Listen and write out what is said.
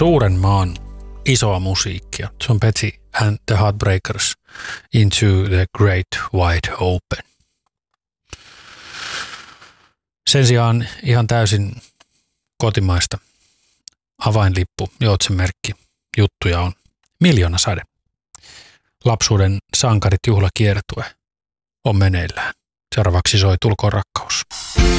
suuren maan isoa musiikkia. Se on Betsy and the Heartbreakers, Into the Great Wide Open. Sen sijaan ihan täysin kotimaista avainlippu, joutsenmerkki juttuja on Miljoonasade. Lapsuuden sankarit juhlakiertue on meneillään. Seuraavaksi soi Tulkoon rakkaus.